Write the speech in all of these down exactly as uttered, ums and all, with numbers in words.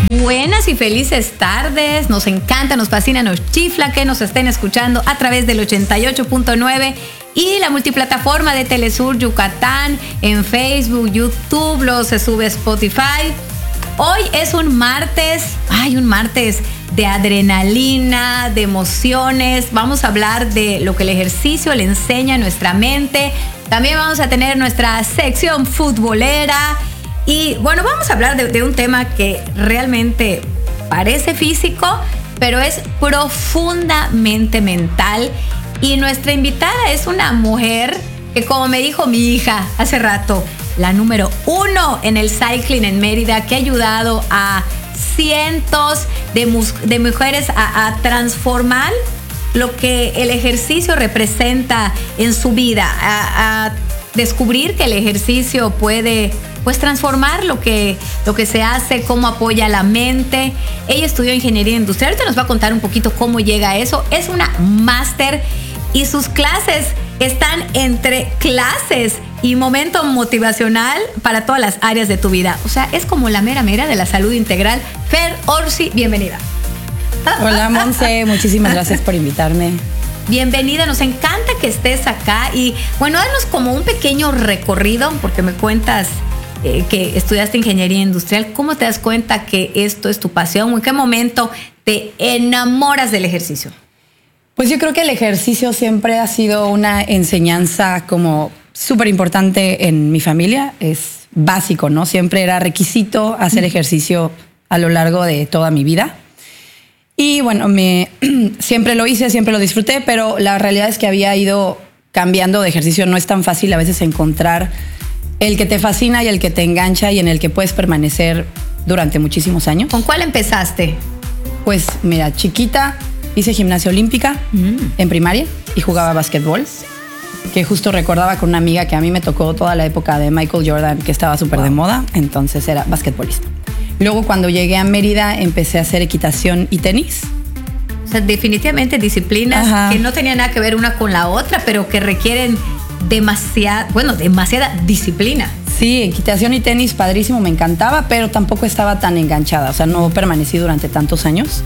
Buenas y felices tardes, nos encanta, nos fascina, nos chifla que nos estén escuchando a través del ochenta y ocho punto nueve y la multiplataforma de Telesur Yucatán, en Facebook, YouTube, luego se sube a Spotify. Hoy es un martes, ay, un martes de adrenalina, de emociones. Vamos a hablar de lo que el ejercicio le enseña a nuestra mente. También vamos a tener nuestra sección futbolera. Y bueno, vamos a hablar de, de un tema que realmente parece físico, pero es profundamente mental. Y nuestra invitada es una mujer que, como me dijo mi hija hace rato, la número uno en el cycling en Mérida, que ha ayudado a cientos de, mus- de mujeres a, a transformar lo que el ejercicio representa en su vida, a, a descubrir que el ejercicio puede pues transformar lo que, lo que se hace, cómo apoya la mente. Ella estudió ingeniería industrial, ahorita nos va a contar un poquito cómo llega a eso. Es una máster y sus clases están entre clases y momento motivacional para todas las áreas de tu vida. O sea, es como la mera mera de la salud integral. Fer Orsi, bienvenida. Hola, Monse, muchísimas gracias por invitarme. Bienvenida, nos encanta que estés acá y bueno, danos como un pequeño recorrido, porque me cuentas eh, que estudiaste ingeniería industrial. ¿Cómo te das cuenta que esto es tu pasión? ¿En qué momento te enamoras del ejercicio? Pues yo creo que el ejercicio siempre ha sido una enseñanza como súper importante en mi familia. Es básico, ¿no? Siempre era requisito hacer ejercicio a lo largo de toda mi vida. Y bueno, me, siempre lo hice, siempre lo disfruté, pero la realidad es que había ido cambiando de ejercicio. No es tan fácil a veces encontrar el que te fascina y el que te engancha y en el que puedes permanecer durante muchísimos años. ¿Con cuál empezaste? Pues mira, chiquita hice gimnasia olímpica mm. en primaria y jugaba básquetbol, que justo recordaba con una amiga que a mí me tocó toda la época de Michael Jordan, que estaba súper wow. de moda, entonces era basquetbolista. Luego, cuando llegué a Mérida, empecé a hacer equitación y tenis. O sea, definitivamente disciplinas Ajá. que no tenían nada que ver una con la otra, pero que requieren demasiada, bueno, demasiada disciplina. Sí, equitación y tenis, padrísimo, me encantaba, pero tampoco estaba tan enganchada. O sea, no permanecí durante tantos años.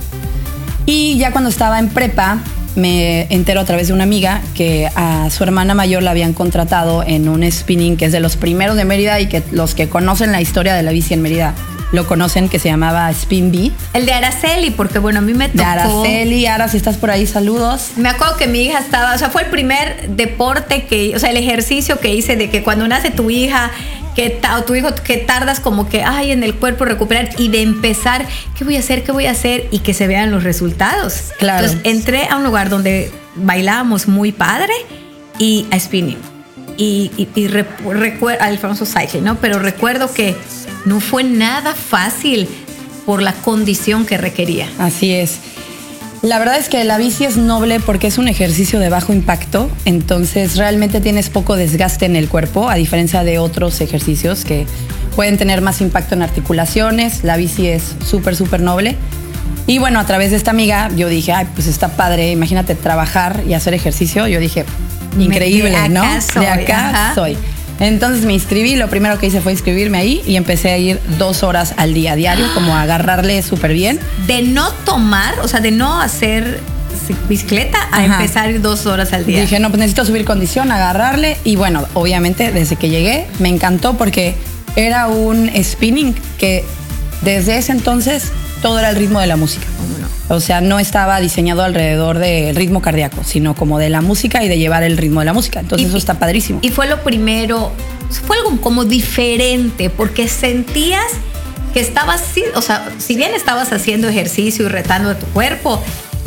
Y ya cuando estaba en prepa, me entero a través de una amiga que a su hermana mayor la habían contratado en un spinning que es de los primeros de Mérida y que los que conocen la historia de la bici en Mérida lo conocen, que se llamaba Spin Beat. El de Araceli, porque bueno, a mí me tocó. De Araceli, Ara, si estás por ahí, saludos. Me acuerdo que mi hija estaba, o sea, fue el primer deporte que, o sea, el ejercicio que hice de que cuando nace tu hija, que o tu hijo, que tardas como que, ay, en el cuerpo recuperar y de empezar, ¿qué voy a hacer? ¿Qué voy a hacer? Y que se vean los resultados. Claro. Entonces, entré a un lugar donde bailábamos muy padre y a spinning. Y, y, y recuerdo, al famoso cycling, ¿no? Pero recuerdo que no fue nada fácil por la condición que requería. Así es. La verdad es que la bici es noble porque es un ejercicio de bajo impacto, entonces realmente tienes poco desgaste en el cuerpo, a diferencia de otros ejercicios que pueden tener más impacto en articulaciones. La bici es súper, súper noble. Y bueno, a través de esta amiga yo dije, ay, pues está padre, imagínate trabajar y hacer ejercicio. Yo dije, increíble, de acá ¿no? Soy. De acá Ajá. soy. Entonces me inscribí, lo primero que hice fue inscribirme ahí y empecé a ir dos horas al día, diario, como a agarrarle súper bien. De no tomar, o sea, de no hacer bicicleta a Ajá. empezar a ir dos horas al día. Dije, no, pues necesito subir condición, agarrarle. Y bueno, obviamente desde que llegué me encantó porque era un spinning que desde ese entonces todo era el ritmo de la música. O sea, no estaba diseñado alrededor del ritmo cardíaco, sino como de la música y de llevar el ritmo de la música. Entonces y, eso está padrísimo. Y fue lo primero, fue algo como diferente, porque sentías que estabas, o sea, si bien estabas haciendo ejercicio y retando a tu cuerpo,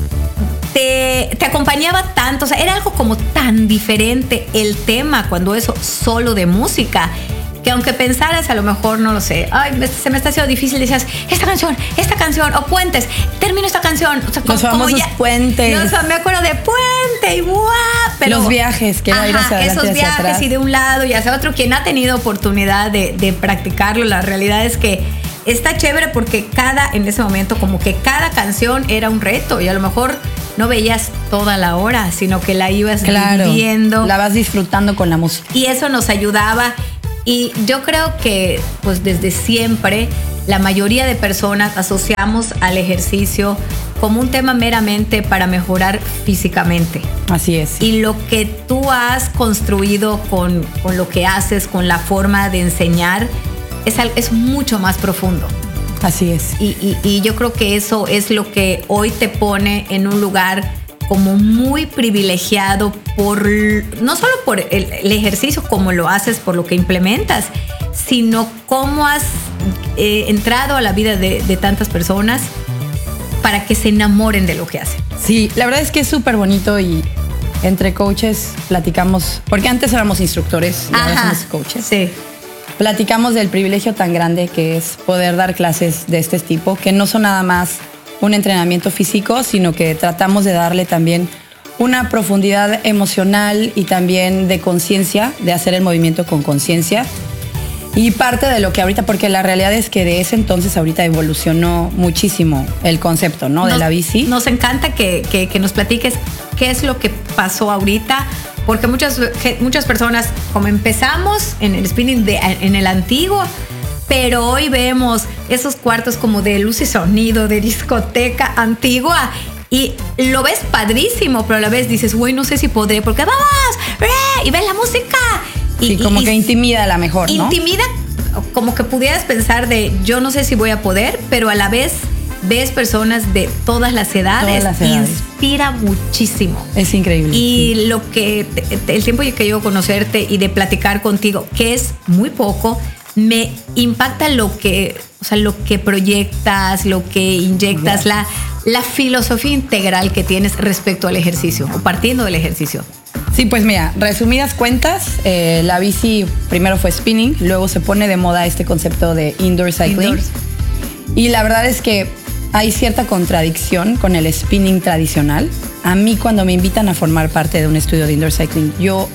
te, te acompañaba tanto, o sea, era algo como tan diferente el tema cuando eso solo de música, que aunque pensaras, a lo mejor, no lo sé, ay, se me está haciendo difícil, decías, esta canción, esta canción, o puentes, termino esta canción. O sea, los como, famosos como ya, puentes. No, o sea, me acuerdo de puente y guau, pero los viajes, que era ir hacia adelante esos y hacia viajes atrás. Y de un lado y hacia otro. Quien ha tenido oportunidad de, de practicarlo, la realidad es que está chévere porque cada, en ese momento, como que cada canción era un reto y a lo mejor no veías toda la hora, sino que la ibas claro, viviendo. La vas disfrutando con la música. Y eso nos ayudaba. Y yo creo que, pues desde siempre, la mayoría de personas asociamos al ejercicio como un tema meramente para mejorar físicamente. Así es. Y lo que tú has construido con, con lo que haces, con la forma de enseñar, es, es mucho más profundo. Así es. Y, y, y yo creo que eso es lo que hoy te pone en un lugar como muy privilegiado por, no solo por el, el ejercicio, como lo haces, por lo que implementas, sino cómo has eh, entrado a la vida de, de tantas personas para que se enamoren de lo que hacen. Sí, la verdad es que es súper bonito y entre coaches platicamos, porque antes éramos instructores y ahora somos coaches. Sí. Platicamos del privilegio tan grande que es poder dar clases de este tipo, que no son nada más un entrenamiento físico, sino que tratamos de darle también una profundidad emocional y también de conciencia, de hacer el movimiento con conciencia. Y parte de lo que ahorita, porque la realidad es que de ese entonces ahorita evolucionó muchísimo el concepto, ¿no? De nos, la bici. Nos encanta que, que, que nos platiques qué es lo que pasó ahorita, porque muchas, muchas personas, como empezamos en el spinning de, en el antiguo, pero hoy vemos esos cuartos como de luz y sonido, de discoteca antigua, y lo ves padrísimo, pero a la vez dices, güey, no sé si podré, porque vamos, y ves la música. Y, sí, como y, que intimida a la mejor, ¿no? Intimida, como que pudieras pensar de, yo no sé si voy a poder, pero a la vez ves personas de todas las edades, todas las edades. Inspira muchísimo. Es increíble. Y sí. lo que, el tiempo que llevo a conocerte y de platicar contigo, que es muy poco, me impacta lo que, o sea, lo que proyectas, lo que inyectas, la, la filosofía integral que tienes respecto al ejercicio, o partiendo del ejercicio. Sí, pues mira, resumidas cuentas, eh, la bici primero fue spinning, luego se pone de moda este concepto de indoor cycling. Indoors. Y la verdad es que hay cierta contradicción con el spinning tradicional. A mí, cuando me invitan a formar parte de un estudio de indoor cycling, yo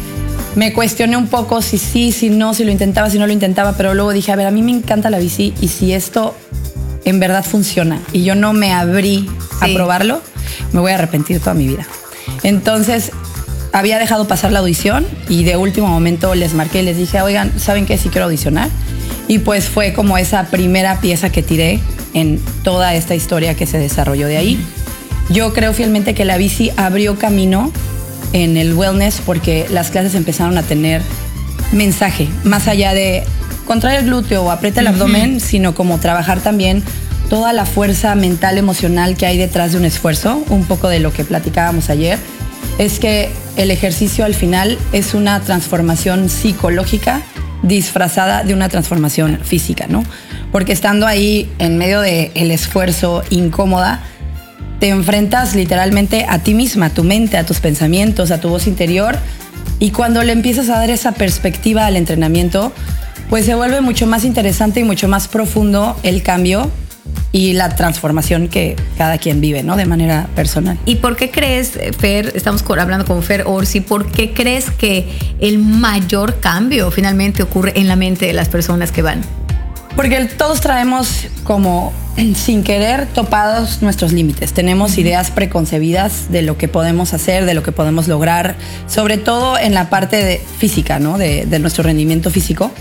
me cuestioné un poco si sí, si no, si lo intentaba, si no lo intentaba, pero luego dije, a ver, a mí me encanta la bici y si esto en verdad funciona y yo no me abrí sí. a probarlo, me voy a arrepentir toda mi vida. Entonces, había dejado pasar la audición y de último momento les marqué y les dije, oigan, ¿saben qué? Sí quiero audicionar. Y pues fue como esa primera pieza que tiré en toda esta historia que se desarrolló de ahí. Yo creo fielmente que la bici abrió camino en el wellness porque las clases empezaron a tener mensaje, más allá de contraer el glúteo o aprieta el uh-huh. abdomen, sino como trabajar también toda la fuerza mental, emocional que hay detrás de un esfuerzo, un poco de lo que platicábamos ayer. Es que el ejercicio al final es una transformación psicológica disfrazada de una transformación física, ¿no? Porque estando ahí en medio del esfuerzo incómoda, te enfrentas literalmente a ti misma, a tu mente, a tus pensamientos, a tu voz interior, y cuando le empiezas a dar esa perspectiva al entrenamiento, pues se vuelve mucho más interesante y mucho más profundo el cambio y la transformación que cada quien vive, ¿no? De manera personal. ¿Y por qué crees, Fer, estamos hablando con Fer Orsi, por qué crees que el mayor cambio finalmente ocurre en la mente de las personas que van? Porque todos traemos como sin querer topados nuestros límites. Tenemos uh-huh. ideas preconcebidas de lo que podemos hacer, de lo que podemos lograr, sobre todo en la parte de física, ¿no? De, de nuestro rendimiento físico.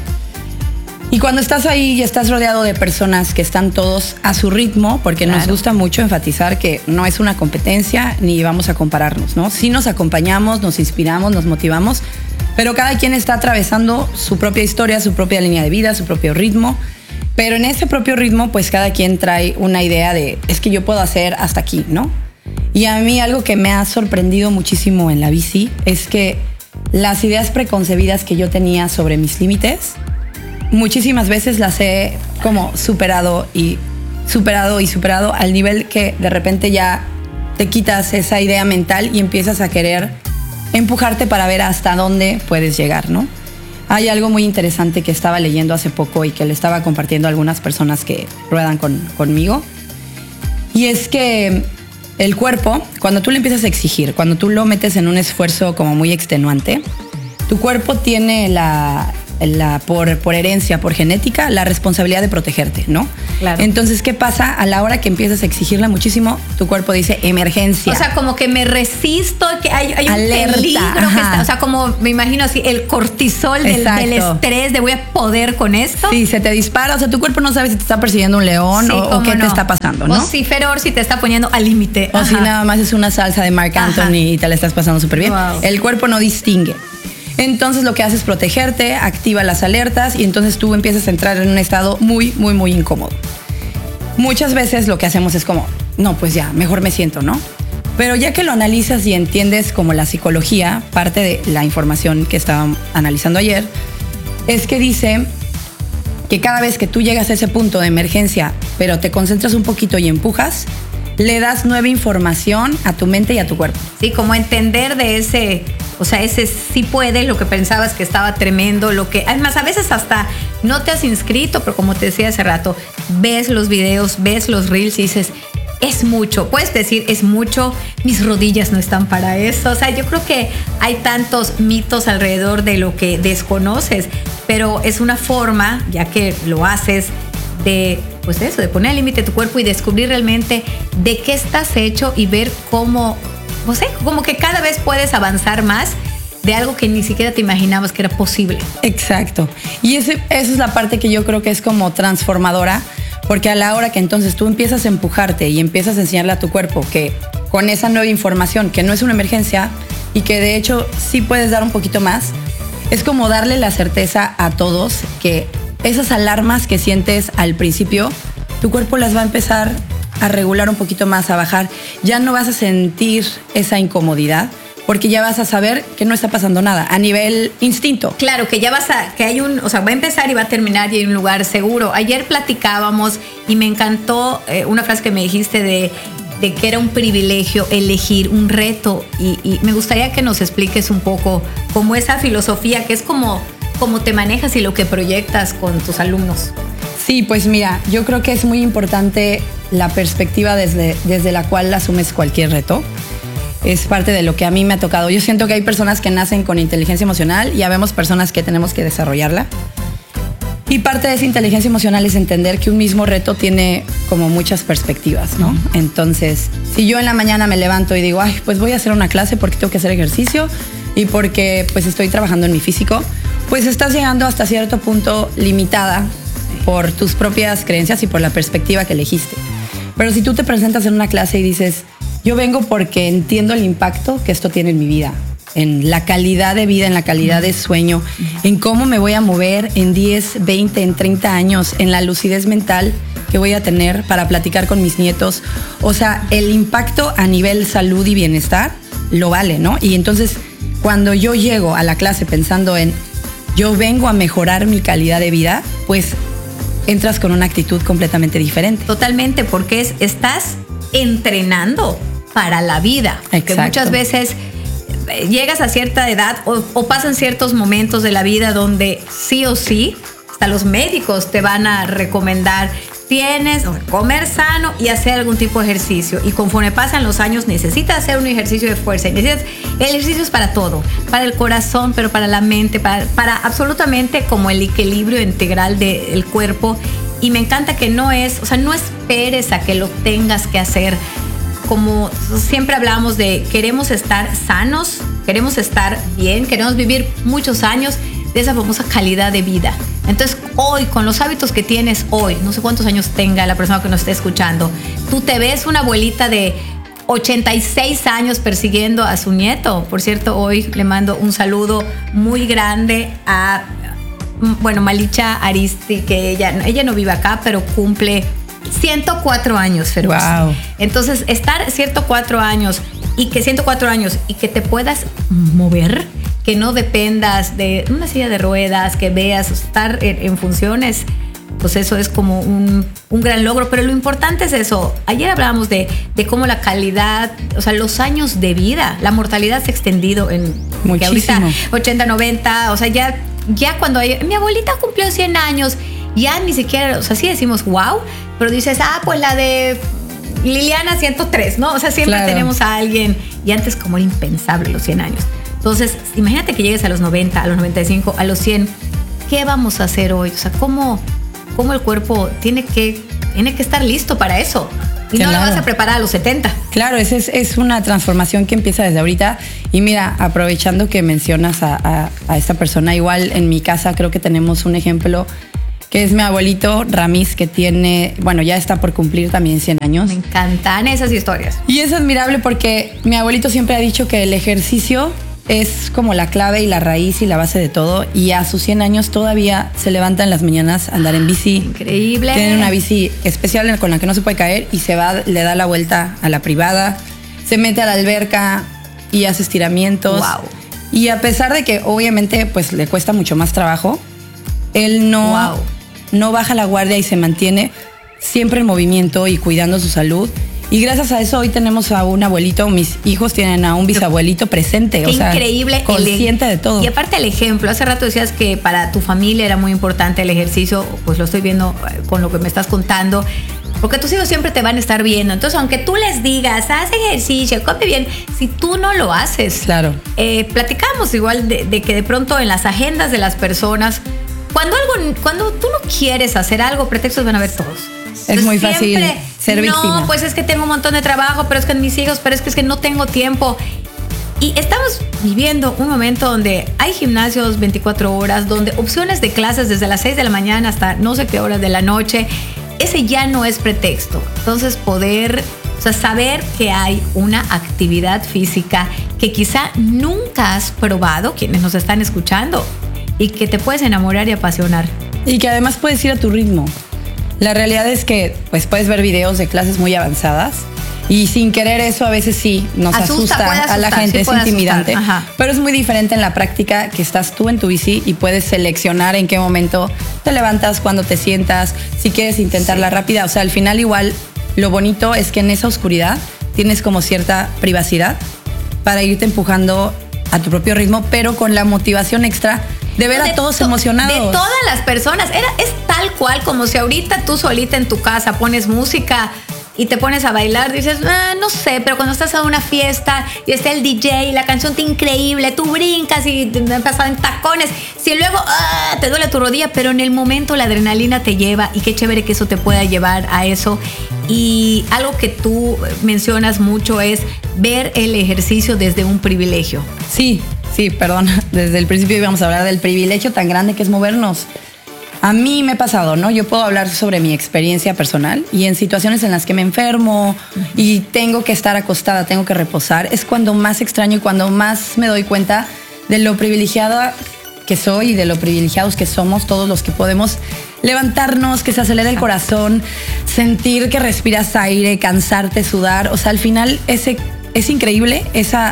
Y cuando estás ahí y estás rodeado de personas que están todos a su ritmo, porque claro. nos gusta mucho enfatizar que no es una competencia ni vamos a compararnos, ¿no? Sí nos acompañamos, nos inspiramos, nos motivamos, pero cada quien está atravesando su propia historia, su propia línea de vida, su propio ritmo. Pero en ese propio ritmo, pues cada quien trae una idea de, es que yo puedo hacer hasta aquí, ¿no? Y a mí algo que me ha sorprendido muchísimo en la bici es que las ideas preconcebidas que yo tenía sobre mis límites, muchísimas veces las he como superado y superado y superado al nivel que de repente ya te quitas esa idea mental y empiezas a querer empujarte para ver hasta dónde puedes llegar, ¿no? Hay algo muy interesante que estaba leyendo hace poco y que le estaba compartiendo a algunas personas que ruedan con, conmigo. Y es que el cuerpo, cuando tú le empiezas a exigir, cuando tú lo metes en un esfuerzo como muy extenuante, tu cuerpo tiene la, la por, por herencia, por genética, la responsabilidad de protegerte, ¿no? Claro. Entonces, ¿qué pasa? A la hora que empiezas a exigirla muchísimo, tu cuerpo dice emergencia. O sea, como que me resisto, que hay, hay un Alerta, peligro que ajá. está, o sea, como me imagino así, el cortisol del, del estrés de voy a poder con esto. Sí, se te dispara, o sea, tu cuerpo no sabe si te está persiguiendo un león sí, o, o qué no. te está pasando, ¿no? O si Feror si te está poniendo al límite. O si nada más es una salsa de Marc Anthony Ajá. y te la estás pasando súper bien. Wow. El cuerpo no distingue. Entonces lo que hace es protegerte, activa las alertas y entonces tú empiezas a entrar en un estado muy, muy, muy incómodo. Muchas veces lo que hacemos es como, no, pues ya, mejor me siento, ¿no? Pero ya que lo analizas y entiendes como la psicología, parte de la información que estaba analizando ayer, es que dice que cada vez que tú llegas a ese punto de emergencia, pero te concentras un poquito y empujas, le das nueva información a tu mente y a tu cuerpo. Sí, como entender de ese, o sea, ese sí puede, lo que pensabas que estaba tremendo, lo que, además a veces hasta no te has inscrito, pero como te decía hace rato, ves los videos, ves los reels y dices, es mucho, puedes decir, es mucho, mis rodillas no están para eso. O sea, yo creo que hay tantos mitos alrededor de lo que desconoces, pero es una forma, ya que lo haces, de, pues eso, de poner al límite tu cuerpo y descubrir realmente de qué estás hecho y ver cómo, no sé, como que cada vez puedes avanzar más de algo que ni siquiera te imaginabas que era posible. Exacto. Y ese, esa es la parte que yo creo que es como transformadora, porque a la hora que entonces tú empiezas a empujarte y empiezas a enseñarle a tu cuerpo que con esa nueva información, que no es una emergencia y que de hecho sí puedes dar un poquito más, es como darle la certeza a todos que esas alarmas que sientes al principio, tu cuerpo las va a empezar a regular un poquito más, a bajar. Ya no vas a sentir esa incomodidad porque ya vas a saber que no está pasando nada a nivel instinto. Claro, que ya vas a, que hay un, o sea, va a empezar y va a terminar y hay un lugar seguro. Ayer platicábamos y me encantó eh, una frase que me dijiste de, de que era un privilegio elegir un reto y, y me gustaría que nos expliques un poco como esa filosofía que es como cómo te manejas y lo que proyectas con tus alumnos. Sí, pues mira, yo creo que es muy importante la perspectiva desde, desde la cual asumes cualquier reto. Es parte de lo que a mí me ha tocado. Yo siento que hay personas que nacen con inteligencia emocional y habemos personas que tenemos que desarrollarla. Y parte de esa inteligencia emocional es entender que un mismo reto tiene como muchas perspectivas, ¿no? Entonces, si yo en la mañana me levanto y digo, ay, pues voy a hacer una clase porque tengo que hacer ejercicio y porque pues estoy trabajando en mi físico, pues estás llegando hasta cierto punto limitada por tus propias creencias y por la perspectiva que elegiste. Pero si tú te presentas en una clase y dices, yo vengo porque entiendo el impacto que esto tiene en mi vida, en la calidad de vida, en la calidad de sueño, en cómo me voy a mover en diez, veinte, en treinta años, en la lucidez mental que voy a tener para platicar con mis nietos. O sea, el impacto a nivel salud y bienestar lo vale, ¿no? Y entonces, cuando yo llego a la clase pensando en yo vengo a mejorar mi calidad de vida, pues entras con una actitud completamente diferente. Totalmente, porque es, estás entrenando para la vida. Exacto. Que muchas veces llegas a cierta edad o, o pasan ciertos momentos de la vida donde sí o sí, hasta los médicos te van a recomendar tienes que comer sano y hacer algún tipo de ejercicio. Y conforme pasan los años necesitas hacer un ejercicio de fuerza. Y necesitas, el ejercicio es para todo, para el corazón, pero para la mente, para, para absolutamente como el equilibrio integral del cuerpo. Y me encanta que no es, o sea, no esperes a que lo tengas que hacer. Como siempre hablamos de queremos estar sanos, queremos estar bien, queremos vivir muchos años de esa famosa calidad de vida. Entonces hoy, con los hábitos que tienes hoy, no sé cuántos años tenga la persona que nos esté escuchando, tú te ves una abuelita de ochenta y seis años persiguiendo a su nieto. Por cierto, hoy le mando un saludo muy grande a, bueno, Malicha Aristi, que ella, ella no vive acá, pero cumple ciento cuatro años, Feruz. Wow. Entonces, estar ciento cuatro años y que ciento cuatro años y que te puedas mover, que no dependas de una silla de ruedas, que veas estar en, en funciones, pues eso es como un, un gran logro. Pero lo importante es eso. Ayer hablábamos de, de cómo la calidad, o sea, los años de vida, la mortalidad se ha extendido en muchísimo. Ahorita ochenta, noventa, o sea, ya, ya cuando hay, mi abuelita cumplió cien años, ya ni siquiera, o sea, sí decimos wow, pero dices, ah, pues la de Liliana ciento tres, ¿no? O sea, siempre claro. Tenemos a alguien, y antes como era impensable los cien años. Entonces, imagínate que llegues a los noventa, a los noventa y cinco, a los cien. ¿Qué vamos a hacer hoy? O sea, ¿cómo, cómo el cuerpo tiene que tiene que estar listo para eso. Y claro. no lo vas a preparar a los setenta. Claro, es, es, es una transformación que empieza desde ahorita. Y mira, aprovechando que mencionas a, a, a esta persona, igual en mi casa creo que tenemos un ejemplo que es mi abuelito Ramis, que tiene, bueno, ya está por cumplir también cien años. Me encantan esas historias. Y es admirable porque mi abuelito siempre ha dicho que el ejercicio es como la clave y la raíz y la base de todo. Y a sus cien años todavía se levanta en las mañanas a andar en bici. Increíble. Tiene una bici especial con la que no se puede caer y se va, le da la vuelta a la privada, se mete a la alberca y hace estiramientos. Wow. Y a pesar de que obviamente pues le cuesta mucho más trabajo, él no, wow. no baja la guardia y se mantiene siempre en movimiento y cuidando su salud. Y gracias a eso hoy tenemos a un abuelito, mis hijos tienen a un bisabuelito presente, Qué o sea, increíble, consciente el, de todo. Y aparte el ejemplo, hace rato decías que para tu familia era muy importante el ejercicio, pues lo estoy viendo con lo que me estás contando, porque tus hijos siempre te van a estar viendo. Entonces, aunque tú les digas, haz ejercicio, come bien, si tú no lo haces. Claro. Eh, platicamos igual de, de que de pronto en las agendas de las personas, cuando algo, cuando tú no quieres hacer algo, pretextos van a haber todos. Es muy fácil ser víctima. No, pues es que tengo un montón de trabajo, pero es que mis hijos, pero es que es que no tengo tiempo. Y estamos viviendo un momento donde hay gimnasios veinticuatro horas, donde opciones de clases desde las seis de la mañana hasta no sé qué horas de la noche. Ese ya no es pretexto. Entonces poder, o sea, saber que hay una actividad física que quizá nunca has probado, quienes nos están escuchando, y que te puedes enamorar y apasionar. Y que además puedes ir a tu ritmo. La realidad es que pues puedes ver videos de clases muy avanzadas y sin querer eso a veces sí nos asusta, asusta asustar, a la gente, sí es intimidante. Pero es muy diferente en la práctica que estás tú en tu bici y puedes seleccionar en qué momento te levantas, cuándo te sientas, si quieres intentarla sí. rápida. O sea, al final igual lo bonito es que en esa oscuridad tienes como cierta privacidad para irte empujando a tu propio ritmo, pero con la motivación extra de ver de a todos to- emocionados. De todas las personas. Era, es tal cual como si ahorita tú solita en tu casa pones música y te pones a bailar, dices, ah, no sé, pero cuando estás a una fiesta y está el D J y la canción está increíble, tú brincas y te pasas en tacones, si luego ah, te duele tu rodilla, pero en el momento la adrenalina te lleva y qué chévere que eso te pueda llevar a eso. Y algo que tú mencionas mucho es ver el ejercicio desde un privilegio. Sí, sí, perdón, desde el principio íbamos a hablar del privilegio tan grande que es movernos. A mí me ha pasado, ¿no? Yo puedo hablar sobre mi experiencia personal y en situaciones en las que me enfermo uh-huh. y tengo que estar acostada, tengo que reposar, es cuando más extraño y cuando más me doy cuenta de lo privilegiada que soy y de lo privilegiados que somos todos los que podemos levantarnos, que se acelere el corazón, sentir que respiras aire, cansarte, sudar. O sea, al final ese, es increíble, esa...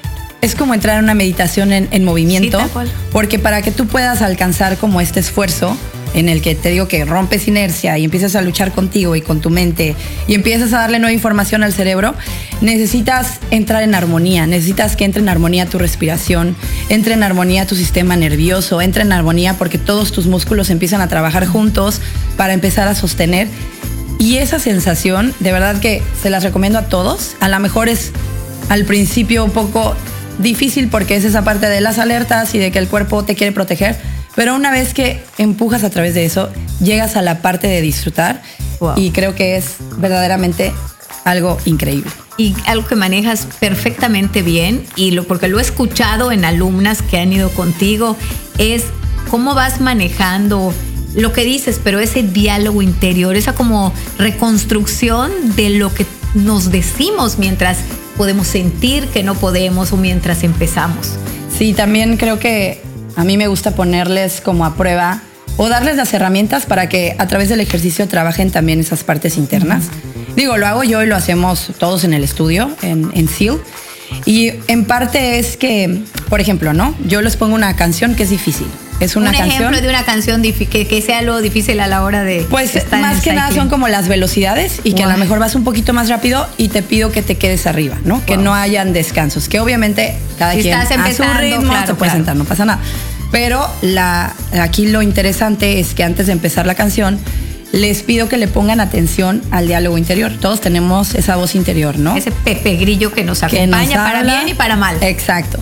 Es como entrar en una meditación en, en movimiento, sí, porque para que tú puedas alcanzar como este esfuerzo en el que te digo que rompes inercia y empiezas a luchar contigo y con tu mente y empiezas a darle nueva información al cerebro, necesitas entrar en armonía, necesitas que entre en armonía tu respiración, entre en armonía tu sistema nervioso, entre en armonía porque todos tus músculos empiezan a trabajar juntos para empezar a sostener. Y esa sensación, de verdad que se las recomiendo a todos. A lo mejor es al principio un poco difícil porque es esa parte de las alertas y de que el cuerpo te quiere proteger, pero una vez que empujas a través de eso, llegas a la parte de disfrutar. Wow. Y creo que es verdaderamente algo increíble. Y algo que manejas perfectamente bien, y lo, porque lo he escuchado en alumnas que han ido contigo, es cómo vas manejando lo que dices, pero ese diálogo interior, esa como reconstrucción de lo que nos decimos mientras podemos sentir que no podemos o mientras empezamos. Sí, también creo que a mí me gusta ponerles como a prueba o darles las herramientas para que a través del ejercicio trabajen también esas partes internas. Uh-huh. Digo, lo hago yo y lo hacemos todos en el estudio, en, en S E A L. Y en parte es que, por ejemplo, ¿no? Yo les pongo una canción que es difícil. Es una un canción. Un ejemplo de una canción que, que sea lo difícil a la hora de. Pues más que nada son como las velocidades y que wow. a lo mejor vas un poquito más rápido y te pido que te quedes arriba, ¿no? Wow. Que no hayan descansos. Que obviamente cada si quien a su ritmo claro, te puede claro. sentar, no pasa nada. Pero la, aquí lo interesante es que antes de empezar la canción les pido que le pongan atención al diálogo interior. Todos tenemos esa voz interior, ¿no? Ese Pepe Grillo que nos acompaña que nos para bien y para mal. Exacto.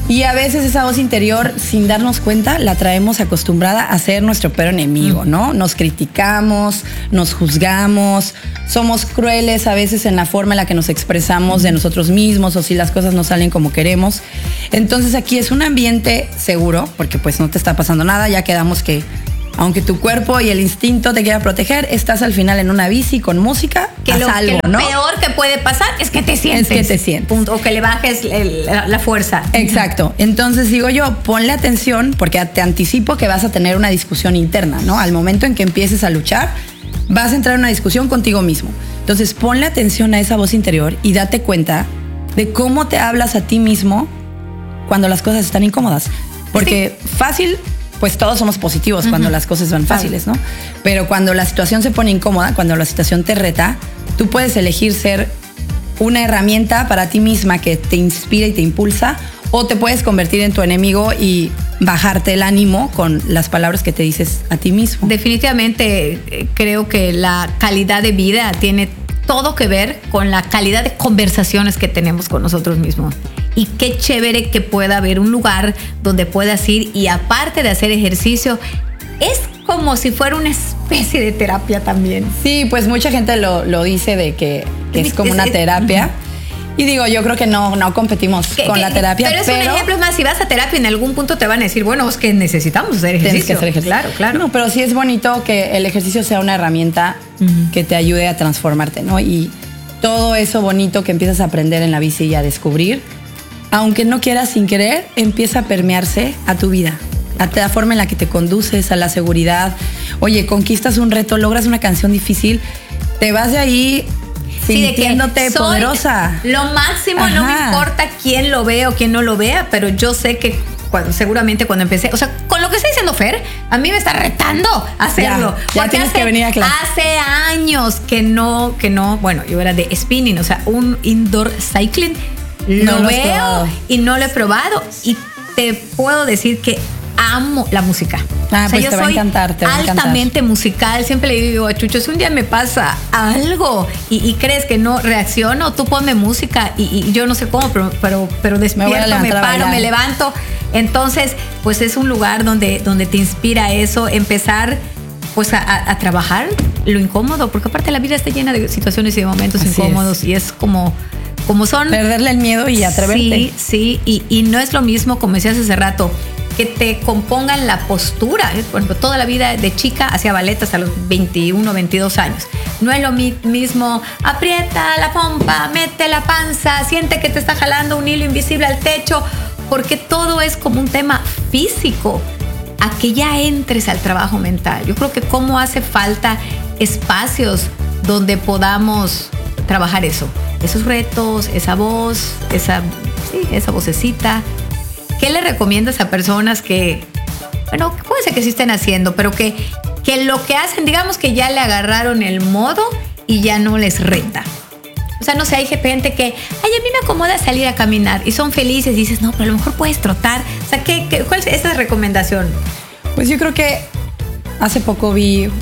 Y a veces esa voz interior, sin darnos cuenta, la traemos acostumbrada a ser nuestro peor enemigo, ¿no? Nos criticamos, nos juzgamos, somos crueles a veces en la forma en la que nos expresamos de nosotros mismos o si las cosas no salen como queremos. Entonces aquí es un ambiente seguro, porque pues no te está pasando nada, ya quedamos que aunque tu cuerpo y el instinto te quiera proteger, estás al final en una bici con música que a lo, salvo, que lo ¿no? peor que puede pasar es que te sientes. Es que te sientes. Punto. O que le bajes el, la, la fuerza. Exacto. Entonces digo yo, ponle atención porque te anticipo que vas a tener una discusión interna, ¿no? Al momento en que empieces a luchar, vas a entrar en una discusión contigo mismo. Entonces ponle atención a esa voz interior y date cuenta de cómo te hablas a ti mismo cuando las cosas están incómodas. Porque sí. fácil... pues todos somos positivos uh-huh. cuando las cosas son fáciles, ¿no? Pero cuando la situación se pone incómoda, cuando la situación te reta, tú puedes elegir ser una herramienta para ti misma que te inspira y te impulsa, o te puedes convertir en tu enemigo y bajarte el ánimo con las palabras que te dices a ti mismo. Definitivamente eh, creo que la calidad de vida tiene todo que ver con la calidad de conversaciones que tenemos con nosotros mismos. Y qué chévere que pueda haber un lugar donde puedas ir y aparte de hacer ejercicio, es como si fuera una especie de terapia también. Sí, pues mucha gente lo, lo dice de que, que es como una terapia. Uh-huh. Y digo, yo creo que no, no competimos ¿Qué, con qué, la terapia. Pero es pero un ejemplo, es más, si vas a terapia en algún punto te van a decir, bueno, es que necesitamos hacer ejercicio. Tienes que hacer ejercicio. Claro, claro. No, pero sí es bonito que el ejercicio sea una herramienta uh-huh. que te ayude a transformarte, ¿no? Y todo eso bonito que empiezas a aprender en la bici y a descubrir, aunque no quieras, sin querer, empieza a permearse a tu vida, a la forma en la que te conduces, a la seguridad. Oye, conquistas un reto, logras una canción difícil, te vas de ahí sí, sintiéndote de poderosa. Lo máximo, Ajá. no me importa quién lo vea o quién no lo vea, pero yo sé que cuando, seguramente cuando empecé, o sea, con lo que está diciendo Fer, a mí me está retando a hacerlo. Ya, ya tienes hace, que venir a clase. Hace años que no, que no, bueno, yo era de spinning, o sea, un indoor cycling. Lo, no lo veo y no lo he probado y te puedo decir que amo la música. Ah, o sea, pues yo te va soy a encantar, te va a encantar. Altamente musical. Siempre le digo a Chucho, si un día me pasa algo y, y crees que no reacciono, tú ponme música y, y yo no sé cómo, pero, pero, pero despierto, me, me paro, me levanto. Entonces, pues es un lugar donde, donde te inspira eso, empezar pues a, a trabajar lo incómodo, porque aparte la vida está llena de situaciones y de momentos Así incómodos es. y es como... como son... perderle el miedo y atreverte. Sí, sí, y, y no es lo mismo, como decías hace rato, que te compongan la postura. Por ejemplo, toda la vida de chica hacía ballet hasta los veintiuno, veintidós años. No es lo mi- mismo, aprieta la pompa, mete la panza, siente que te está jalando un hilo invisible al techo, porque todo es como un tema físico, a que ya entres al trabajo mental. Yo creo que cómo hace falta espacios donde podamos trabajar eso, esos retos, esa voz, esa, sí, esa vocecita. ¿Qué le recomiendas a personas que, bueno, puede ser que sí estén haciendo, pero que, que lo que hacen, digamos que ya le agarraron el modo y ya no les reta? O sea, no sé, hay gente que, ay, a mí me acomoda salir a caminar y son felices y dices, no, pero a lo mejor puedes trotar. O sea, ¿qué, qué, ¿cuál es esa recomendación? Pues yo creo que hace poco vi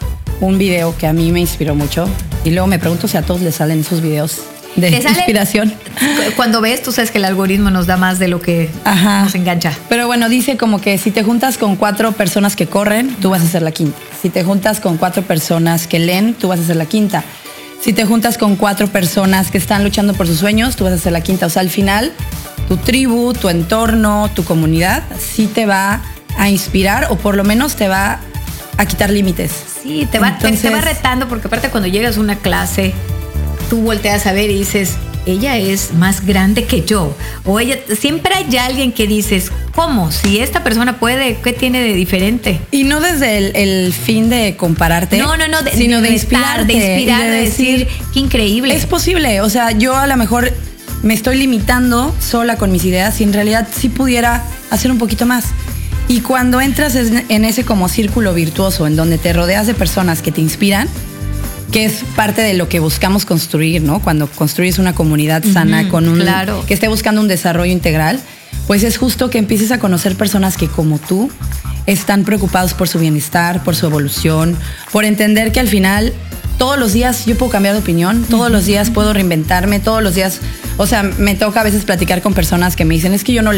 un video que a mí me inspiró mucho y luego me pregunto si a todos les salen esos videos de sale, inspiración. Cuando ves, tú sabes que el algoritmo nos da más de lo que Ajá. nos engancha. Pero bueno, dice como que si te juntas con cuatro personas que corren, tú vas a ser la quinta. Si te juntas con cuatro personas que leen, tú vas a ser la quinta. Si te juntas con cuatro personas que están luchando por sus sueños, tú vas a ser la quinta. O sea, al final, tu tribu, tu entorno, tu comunidad, sí te va a inspirar o por lo menos te va a quitar límites. Sí, te va, Entonces, te, te va retando porque aparte cuando llegas a una clase, tú volteas a ver y dices, ella es más grande que yo. O ella, siempre hay alguien que dices, ¿cómo? Si esta persona puede, ¿qué tiene de diferente? Y no desde el, el fin de compararte. No, no, no, de, sino de, de inspirarte. De inspirar, de, de decir, qué increíble. Es posible. O sea, yo a lo mejor me estoy limitando sola con mis ideas y en realidad sí pudiera hacer un poquito más. Y cuando entras en ese como círculo virtuoso en donde te rodeas de personas que te inspiran, que es parte de lo que buscamos construir, ¿no? Cuando construyes una comunidad sana, uh-huh, con un claro. que esté buscando un desarrollo integral, pues es justo que empieces a conocer personas que como tú están preocupados por su bienestar, por su evolución, por entender que al final todos los días yo puedo cambiar de opinión, todos uh-huh. los días puedo reinventarme, todos los días, o sea, me toca a veces platicar con personas que me dicen, es que yo no leo.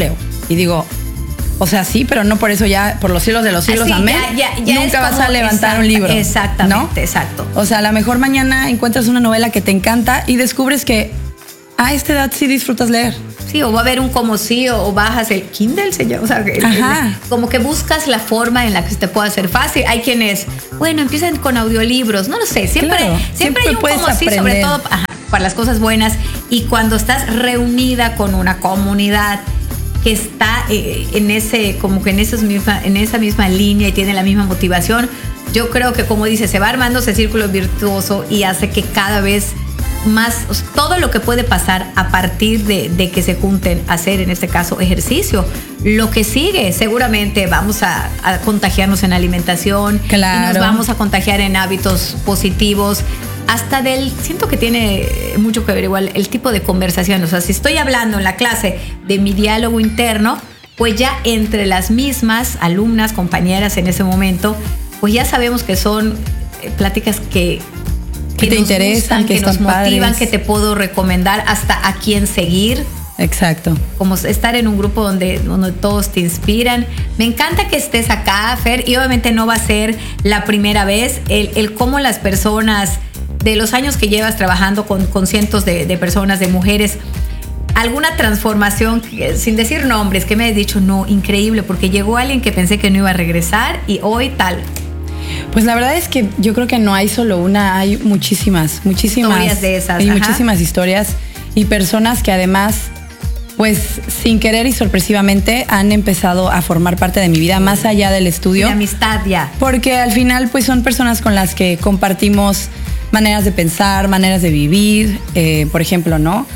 Y digo, o sea, sí, pero no por eso ya, por los siglos de los siglos, Así, amén. ya, ya, ya nunca vas a levantar exacta, un libro. Exactamente, ¿no? exacto. O sea, a lo mejor mañana encuentras una novela que te encanta y descubres que a esta edad sí disfrutas leer. Sí, o va a haber un como sí, o, o bajas el Kindle, se llama, o sea, el, el, como que buscas la forma en la que se te pueda hacer fácil. Hay quienes, bueno, empiezan con audiolibros, no lo sé, siempre, claro, siempre, siempre hay un puedes como sí, aprender. sobre todo ajá, para las cosas buenas. Y cuando estás reunida con una comunidad que está eh, en ese, como que en, esos misma, en esa misma línea y tiene la misma motivación, yo creo que, como dice, se va armando ese círculo virtuoso y hace que cada vez más, todo lo que puede pasar a partir de, de que se junten a hacer, en este caso, ejercicio. Lo que sigue, seguramente vamos a, a contagiarnos en alimentación, claro. y nos vamos a contagiar en hábitos positivos, hasta del, siento que tiene mucho que ver igual el tipo de conversación. O sea, si estoy hablando en la clase de mi diálogo interno, pues ya entre las mismas alumnas, compañeras en ese momento, pues ya sabemos que son pláticas que que, que te interesan, gustan, que, que nos motivan, padres. Que te puedo recomendar hasta a quién seguir. Exacto. Como estar en un grupo donde, donde todos te inspiran. Me encanta que estés acá, Fer, y obviamente no va a ser la primera vez. El, el cómo las personas, de los años que llevas trabajando con, con cientos de, de personas, de mujeres, alguna transformación, sin decir nombres, que me has dicho, no, increíble, porque llegó alguien que pensé que no iba a regresar y hoy tal. Pues la verdad es que yo creo que no hay solo una, hay muchísimas, muchísimas historias de esas. Hay ajá. muchísimas historias y personas que además, pues sin querer y sorpresivamente han empezado a formar parte de mi vida más allá del estudio. De amistad ya. Porque al final pues son personas con las que compartimos maneras de pensar, maneras de vivir, eh, por ejemplo, ¿no?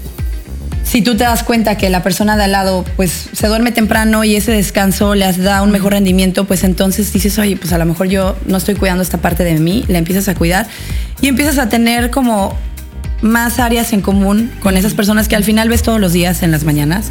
Si tú te das cuenta que la persona de al lado pues se duerme temprano y ese descanso les da un mejor rendimiento, pues entonces dices, oye, pues a lo mejor yo no estoy cuidando esta parte de mí, la empiezas a cuidar y empiezas a tener como más áreas en común con esas personas que al final ves todos los días en las mañanas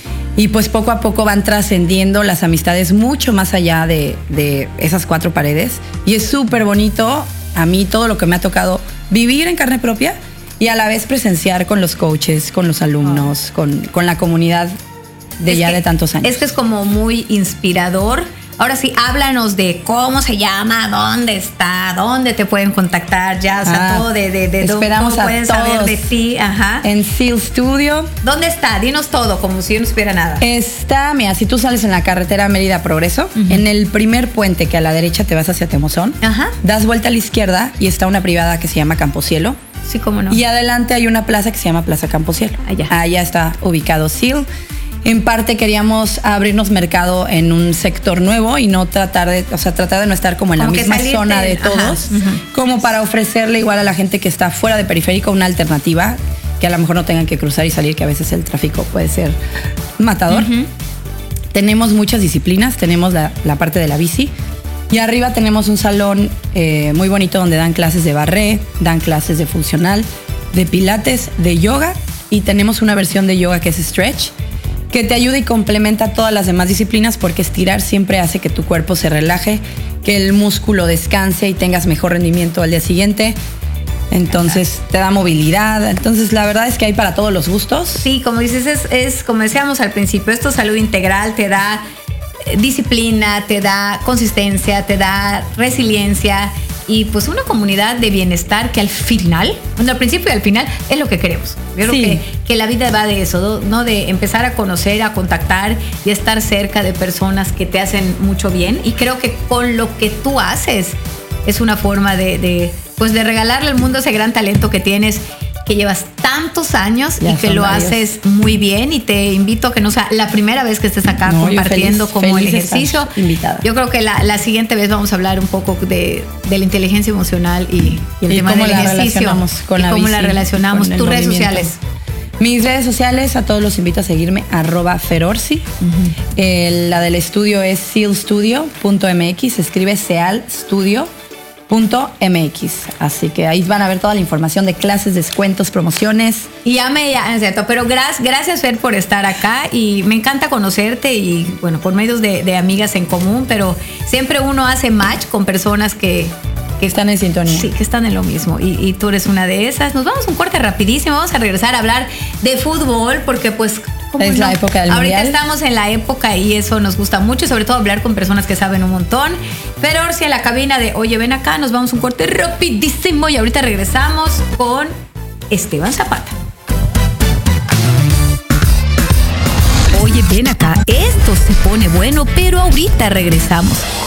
y pues poco a poco van trascendiendo las amistades mucho más allá de, de esas cuatro paredes y es súper bonito a mí todo lo que me ha tocado vivir en carne propia y a la vez presenciar con los coaches, con los alumnos, oh. con, con la comunidad de es ya que, de tantos años. Es que es como muy inspirador. Ahora sí, háblanos de cómo se llama, dónde está, dónde te pueden contactar, ya, o sea, ah, todo de, de, de esperamos cómo a pueden todos saber de ti. Ajá. En Seal Studio. ¿Dónde está? Dinos todo, como si yo no supiera nada. Está, mira, si tú sales en la carretera Mérida Progreso, uh-huh. en el primer puente que a la derecha te vas hacia Temozón, Ajá. das vuelta a la izquierda y está una privada que se llama Camposielo. Sí, cómo no. Y adelante hay una plaza que se llama Plaza Camposielo. Allá. Allá está ubicado Seal. En parte queríamos abrirnos mercado en un sector nuevo y no tratar de, o sea, tratar de no estar como en como la misma zona de todos, ajá, uh-huh. como para ofrecerle igual a la gente que está fuera de periférico una alternativa, que a lo mejor no tengan que cruzar y salir, que a veces el tráfico puede ser matador. Uh-huh. Tenemos muchas disciplinas, tenemos la, la parte de la bici, y arriba tenemos un salón eh, muy bonito donde dan clases de barré, dan clases de funcional, de pilates, de yoga, y tenemos una versión de yoga que es stretch, que te ayuda y complementa todas las demás disciplinas porque estirar siempre hace que tu cuerpo se relaje, que el músculo descanse y tengas mejor rendimiento al día siguiente. Entonces te da movilidad. Entonces la verdad es que hay para todos los gustos. Sí, como dices, es, es como decíamos al principio, esto es salud integral, te da disciplina, te da consistencia, te da resiliencia y pues una comunidad de bienestar que al final, bueno, al principio y al final es lo que queremos. Yo creo sí. que, que la vida va de eso, ¿no? De empezar a conocer, a contactar y estar cerca de personas que te hacen mucho bien, y creo que con lo que tú haces es una forma de, de pues de regalarle al mundo ese gran talento que tienes, que llevas tantos años ya y que lo varios. haces muy bien, y te invito a que no sea la primera vez que estés acá no, compartiendo feliz, como feliz el ejercicio. Invitada. Yo creo que la, la siguiente vez vamos a hablar un poco de, de la inteligencia emocional y, y el y tema cómo del la ejercicio relacionamos con y la cómo bici, la relacionamos. Tus redes sociales. Mis redes sociales, a todos los invito a seguirme, arroba Ferorsi. Uh-huh. eh, la del estudio es seal studio punto m x, se escribe seal studio punto m x, así que ahí van a ver toda la información de clases, descuentos, promociones. Y ya me, ya, es cierto, pero gracias, gracias Fer por estar acá, y me encanta conocerte y bueno, por medios de, de amigas en común, pero siempre uno hace match con personas que, que están en sintonía. Sí, que están en lo mismo, y, y tú eres una de esas. Nos vamos a un corte rapidísimo, vamos a regresar a hablar de fútbol, porque pues ¿cómo Es no? la época del Ahorita mundial. estamos en la época y eso nos gusta mucho, y sobre todo hablar con personas que saben un montón. Pero ahora sí, en la cabina de Oye, ven acá, nos vamos un corte rapidísimo y ahorita regresamos con Esteban Zapata. Oye, ven acá, esto se pone bueno, pero ahorita regresamos.